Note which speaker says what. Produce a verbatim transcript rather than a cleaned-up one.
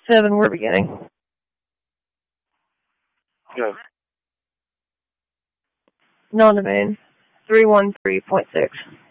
Speaker 1: seven, we're beginning.
Speaker 2: Go.
Speaker 1: Non-domain, three one three point six.